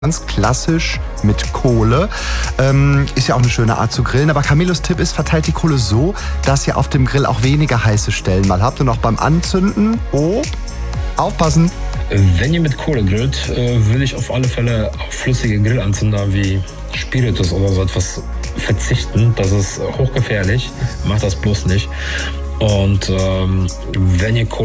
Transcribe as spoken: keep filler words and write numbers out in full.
Ganz klassisch mit Kohle. Ähm, ist ja auch eine schöne Art zu grillen. Aber Camilos Tipp ist, verteilt die Kohle so, dass ihr auf dem Grill auch weniger heiße Stellen mal habt. Und auch beim Anzünden, oh, aufpassen. Wenn ihr mit Kohle grillt, äh, würde ich auf alle Fälle auf flüssige Grillanzünder wie Spiritus oder so etwas verzichten. Das ist hochgefährlich. Macht das bloß nicht. Und ähm, wenn ihr Kohle